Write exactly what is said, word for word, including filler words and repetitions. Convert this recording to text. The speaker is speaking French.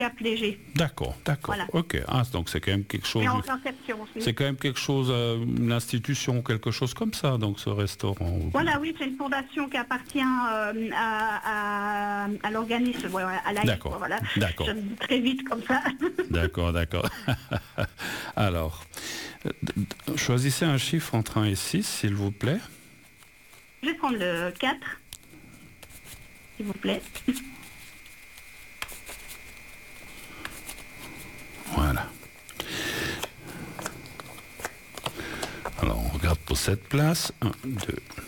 handicap léger. D'accord, d'accord. Voilà. Ok. Ah, donc c'est quand même quelque chose. Et en réception aussi. C'est quand même quelque chose, euh, une institution, quelque chose comme ça, donc ce restaurant. Voilà, oui, c'est une fondation qui appartient euh, à, à, à l'organisme, voilà, à l'A I. D'accord, Voilà. d'accord. Je le dis très vite comme ça. D'accord, d'accord. Alors, euh, choisissez un chiffre entre un et six, s'il vous plaît. Je vais prendre le quatre, s'il vous plaît. Voilà. Alors, on regarde pour cette place. un, deux,